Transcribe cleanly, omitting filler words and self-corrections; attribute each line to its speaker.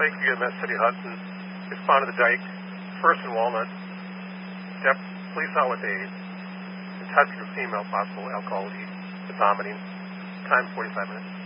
Speaker 1: Lake View, Met City, Hudson. Respond to the dike. First in Walnut. Police out with a detected or female possible alcohol lead. The vomiting. Time 45 minutes.